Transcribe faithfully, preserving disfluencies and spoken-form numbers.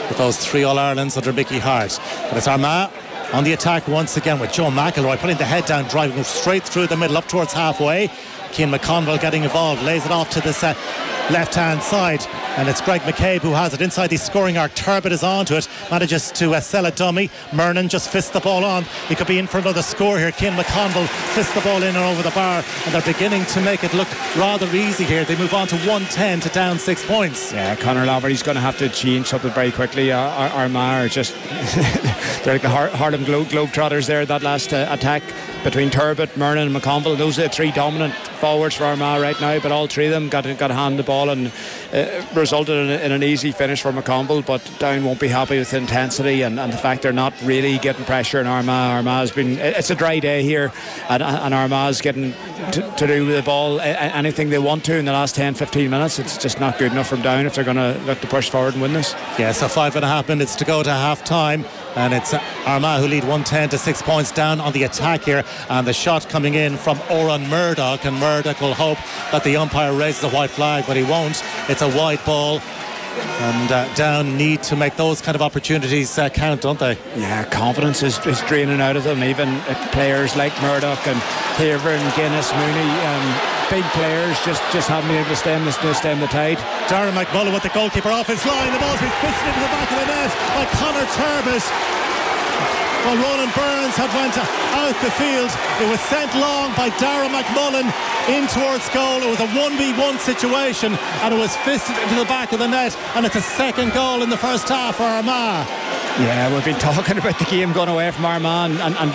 with those three All-Irelands under Mickey Hart. But it's Armagh on the attack once again with Joe McElroy putting the head down, driving straight through the middle up towards halfway. Cian McConville getting involved, lays it off to this uh, left hand side, and it's Greg McCabe who has it inside the scoring arc. Turbot is onto it, manages to uh, sell a dummy. Murnan just fists the ball on. He could be in for another score here. Cian McConville fists the ball in and over the bar, and they're beginning to make it look rather easy here. They move on to one ten to down six points. Yeah, Conor Laverty's going to have to change something very quickly. uh, Ar- Armagh are just they're like the Har- Harlem Glo- Globetrotters there, that last uh, attack between Turbot, Murnan and McConville. Those are the three dominant forwards for Armagh right now, but all three of them got, got a hand the ball, and uh, resulted in, in an easy finish for McConville. But Down won't be happy with the intensity and, and the fact they're not really getting pressure in Armagh. Armagh's been, it's a dry day here, and, and Armagh's getting to, to do with the ball anything they want to in the last ten fifteen minutes. It's just not good enough from Down if they're going to look to push forward and win this. Yeah, so five and a half minutes to go to half time, and it's Armagh who lead one ten to six points down on the attack here, and the shot coming in from Oran Murdoch, and Murdoch will hope that the umpire raises a white flag, but he won't. It's a wide ball, and uh, Down need to make those kind of opportunities uh, count, don't they? Yeah, confidence is, is draining out of them. Even uh, players like Murdoch and Haver and Guinness, Mooney, um, big players just, just haven't been able to stem, this, to stem the tide. Darren McMullen with the goalkeeper off his line. The ball's been fisted into the back of the net by Conor Turbot. Well, Ronan Burns had went out the field. It was sent long by Darragh McMullen in towards goal. It was a one v one situation, and it was fisted into the back of the net, and it's a second goal in the first half for Armagh. Yeah, we've been talking about the game going away from Armagh, and, and